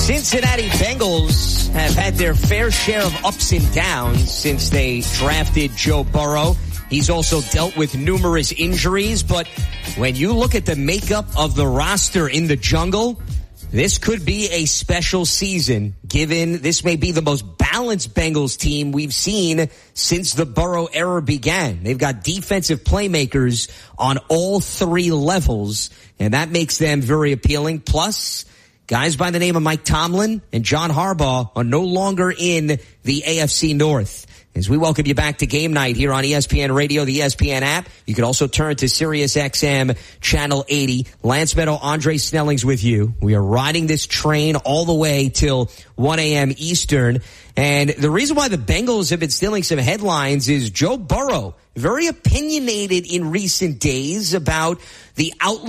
Cincinnati Bengals have had their fair share of ups and downs since they drafted Joe Burrow. He's also dealt with numerous injuries, but when you look at the makeup of the roster in the jungle, this could be a special season, given this may be the most balanced Bengals team we've seen since the Burrow era began. They've got defensive playmakers on all three levels, and that makes them very appealing. Plus, guys by the name of Mike Tomlin and John Harbaugh are no longer in the AFC North. As we welcome you back to Game Night here on ESPN Radio, the ESPN app. You can also turn to Sirius XM Channel 80. Lance Meadow, Andre Snelling's with you. We are riding this train all the way till 1 a.m. Eastern. And the reason why the Bengals have been stealing some headlines is Joe Burrow, very opinionated in recent days about the outlook